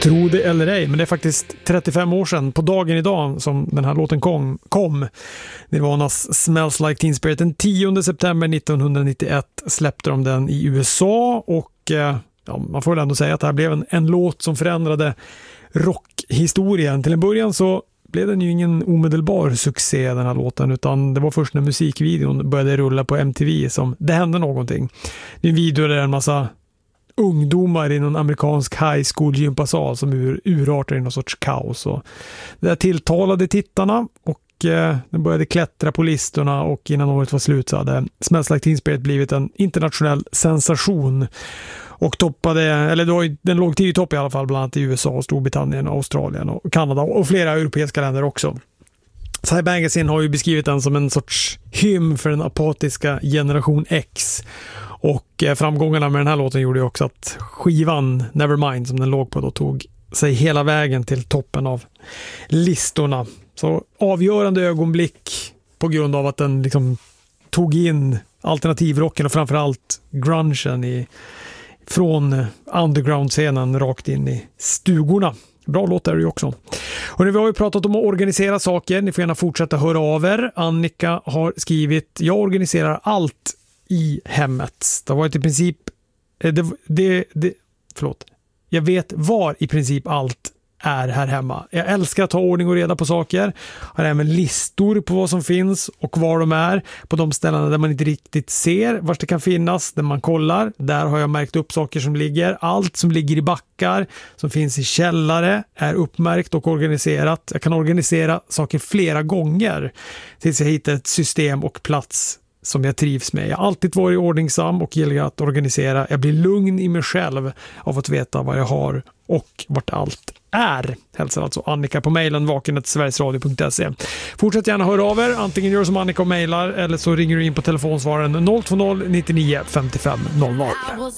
Tro det eller ej, men det är faktiskt 35 år sedan på dagen idag som den här låten kom. Nirvanas Smells Like Teen Spirit. Den 10 september 1991 släppte de den i USA och man får väl ändå säga att det här blev en låt som förändrade rockhistorien. Till en början så blev den ju ingen omedelbar succé, den här låten, utan det var först när musikvideon började rulla på MTV som det hände någonting. Det är en video där en massa ungdomar i någon amerikansk high school gympasal som urartar i någon sorts kaos. Och det där tilltalade tittarna och den började klättra på listorna, och innan året var slut så hade Smells Like Teen Spirit blivit en internationell sensation och den låg till topp i alla fall, bland annat i USA, Storbritannien, Australien och Kanada och flera europeiska länder också. Cy Magazine har ju beskrivit den som en sorts hymn för den apatiska generation X. Och framgångarna med den här låten gjorde ju också att skivan Nevermind som den låg på då tog sig hela vägen till toppen av listorna. Så avgörande ögonblick på grund av att den liksom tog in alternativrocken och framförallt grungen från underground-scenen rakt in i stugorna. Bra låt är det ju också. Och nu vi har ju pratat om att organisera saker. Ni får gärna fortsätta höra av er. Annika har skrivit: jag organiserar allt i hemmet. Det har varit i princip jag vet var i princip allt är här hemma. Jag älskar att ta ordning och reda på saker. Har även listor på vad som finns och var de är. På de ställena där man inte riktigt ser vart det kan finnas, där man kollar. Där har jag märkt upp saker som ligger. Allt som ligger i backar, som finns i källare, är uppmärkt och organiserat. Jag kan organisera saker flera gånger tills jag hittar ett system och plats som jag trivs med. Jag har alltid varit ordningsam och gillar att organisera. Jag blir lugn i mig själv av att veta vad jag har och vart allt är. Hälsar alltså Annika på mejlen vaken@sverigesradio.se. Fortsätt gärna höra av er. Antingen gör som Annika och mejlar eller så ringer du in på telefonsvararen 020 99 55 00.